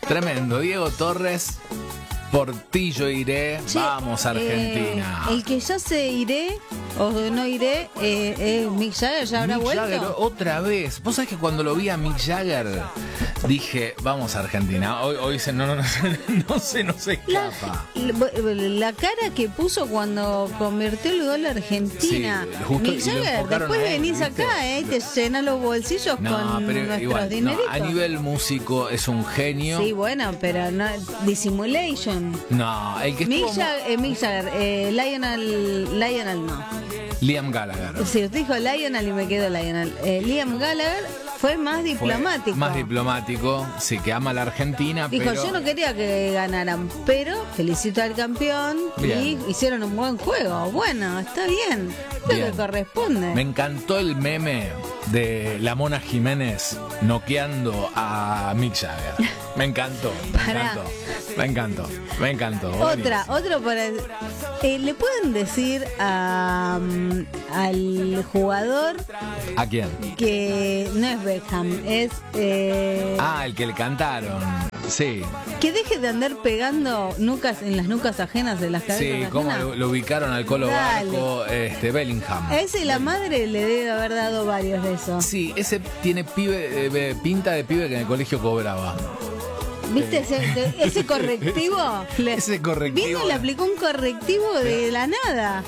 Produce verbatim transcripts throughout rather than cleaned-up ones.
Tremendo. Diego Torres, por ti yo iré. Sí, Vamos, Argentina. Eh, el que ya se iré o no iré eh, es Mick Jagger, ya habrá Mick vuelto. Jagger, otra vez. Vos sabés que cuando lo vi a Mick Jagger dije, vamos a Argentina. Hoy, hoy se, no, no, no, no se nos escapa. La, la cara que puso cuando convirtió el gol a Argentina. Sí, justo, Mick Jagger, después a él, venís ¿viste? acá, eh, te llena los bolsillos No, con pero nuestros igual, no, dineritos. a nivel músico es un genio. Sí, bueno, pero no, Dissimulation. No, el que Mick estuvo... Jagger, eh, Mick Jagger eh, Lionel, Lionel no. Liam Gallagher. Sí, usted dijo Lionel y me quedo Lionel. Eh, Liam Gallagher fue más diplomático. Fue más diplomático, sí, que ama a la Argentina. Dijo, pero... yo no quería que ganaran, pero felicito al campeón. Bien. Y hicieron un buen juego. Bueno, está bien, es lo Bien. que corresponde. Me encantó el meme de la Mona Jiménez noqueando a Mick Jagger. Me encantó, me Pará. encantó, me encantó, me encantó. Otra, Buenísimo. otro para... Eh, ¿Le pueden decir a, um, al jugador ¿A quién? que no es Beckham, es... eh, Ah, el que le cantaron. Sí, que deje de andar pegando nucas en las nucas ajenas de las cabezas sí, cómo ajenas? lo, lo ubicaron al Colo Dale. Barco, este, Bellingham. A ese la madre le debe haber dado varios de esos. Sí, ese tiene pibe, eh, pinta de pibe que en el colegio cobraba. ¿Viste ese, ese correctivo? Le- Ese correctivo. Vino y le aplicó un correctivo de la nada.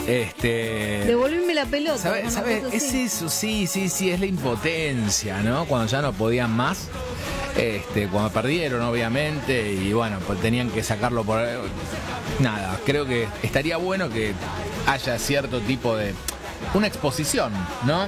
Este. Devolverme la pelota. ¿Sabes? una ¿Sabe? cosa Es así. eso, sí, sí, sí, es la impotencia, ¿no? Cuando ya no podían más, este, cuando perdieron, obviamente, y bueno, pues tenían que sacarlo por... Nada, creo que estaría bueno que haya cierto tipo de... una exposición, ¿no?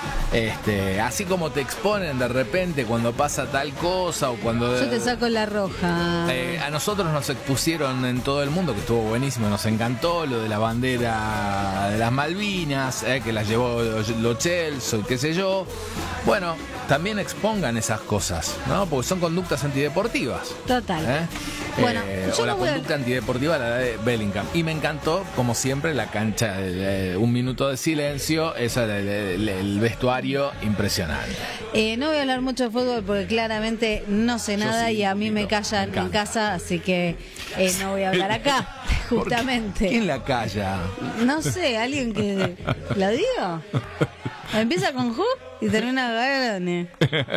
Este, así como te exponen de repente cuando pasa tal cosa o cuando... Yo te saco la roja. Eh, a nosotros nos expusieron en todo el mundo, que estuvo buenísimo, nos encantó lo de la bandera de las Malvinas, eh, que la llevó Lo Celso y qué sé yo. Bueno, también expongan esas cosas, ¿no? Porque son conductas antideportivas. Total. ¿eh? Bueno, Eh, yo o la no voy a- conducta antideportiva, la de Bellingham. Y me encantó, como siempre, la cancha, eh, un minuto de silencio, eso, el, el- el vestuario impresionante. Eh, no voy a hablar mucho de fútbol porque claramente no sé Yo nada sí, y a un mí me poquito. callan Me en encanta. casa, así que eh, no voy a hablar acá, ¿Por qué? justamente. ¿Quién la calla? No sé, alguien que... ¿Lo digo? Empieza con Ju y termina Garone.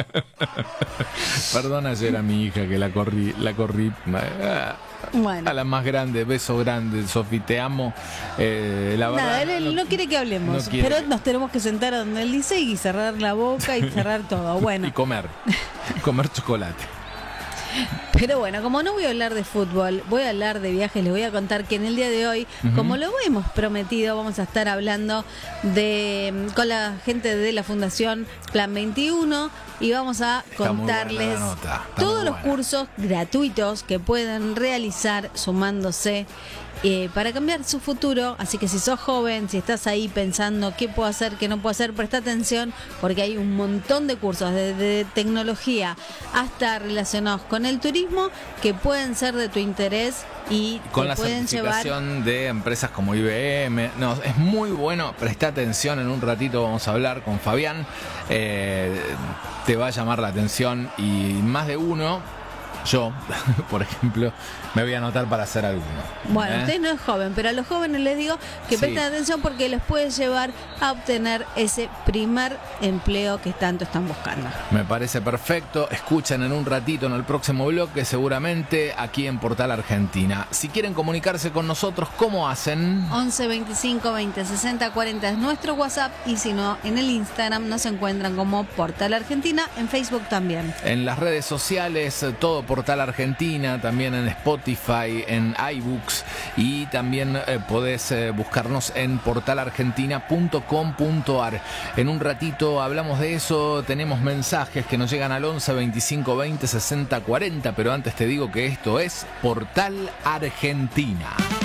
Perdona ayer a mi hija que la corrí, la corrí. Bueno. A la más grande, beso grande, Sofi, te amo. Eh, la verdad, Nada, él, él no quiere que hablemos, no quiere. pero nos tenemos que sentar a donde él dice y cerrar la boca y cerrar todo. Bueno, Y comer, comer chocolate. pero bueno, como no voy a hablar de fútbol, voy a hablar de viajes, les voy a contar que en el día de hoy, Ujú. como lo hemos prometido, vamos a estar hablando de con la gente de la Fundación Plan veintiuno y vamos a Está muy buena contarles la nota, está todos muy los buena. cursos gratuitos que pueden realizar sumándose eh, para cambiar su futuro. Así que si sos joven, si estás ahí pensando qué puedo hacer, qué no puedo hacer, presta atención porque hay un montón de cursos desde tecnología hasta relacionados con el turismo que pueden ser de tu interés y Con te la pueden llevar. certificación de empresas como I B M. No, es muy bueno. Presta atención, en un ratito vamos a hablar con Fabián. Eh, te va a llamar la atención y más de uno, yo, por ejemplo, me voy a anotar para hacer alguno. Bueno, ¿eh? usted no es joven, pero a los jóvenes les digo que Sí. presten atención porque les puede llevar a obtener ese primer empleo que tanto están buscando. Me parece perfecto. Escuchan en un ratito en el próximo bloque, seguramente aquí en Portal Argentina. Si quieren comunicarse con nosotros, ¿cómo hacen? once veinticinco veinte sesenta cuarenta es nuestro WhatsApp y si no, en el Instagram nos encuentran como Portal Argentina, en Facebook también. En las redes sociales, todo Portal Argentina, también en Spotify, en iBooks y también eh, podés eh, buscarnos en portal argentina punto com punto ar. En un ratito hablamos de eso, tenemos mensajes que nos llegan al once veinticinco veinte sesenta cuarenta, pero antes te digo que esto es Portal Argentina.